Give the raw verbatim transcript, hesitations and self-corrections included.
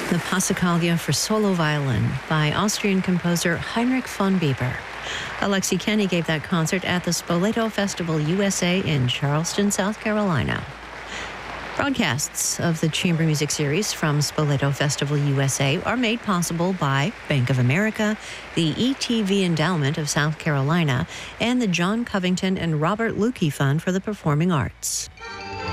The Passacaglia for solo violin by Austrian composer Heinrich von Bieber. Alexi Kenny gave that concert at the Spoleto Festival U S A in Charleston, South Carolina. Broadcasts of the Chamber Music Series from Spoleto Festival U S A are made possible by Bank of America, the E T V Endowment of South Carolina, and the John Covington and Robert Lukey Fund for the Performing Arts.